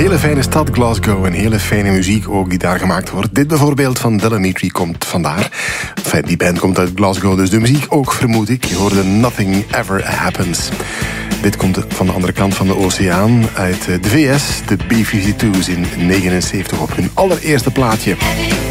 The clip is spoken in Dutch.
Hele fijne stad Glasgow en hele fijne muziek ook die daar gemaakt wordt. Dit bijvoorbeeld van Dylan Mitri komt vandaar. Enfin, die band komt uit Glasgow, dus de muziek ook vermoed ik. Je hoorde Nothing Ever Happens. Dit komt van de andere kant van de oceaan uit de VS. De B-52's in 79 op hun allereerste plaatje.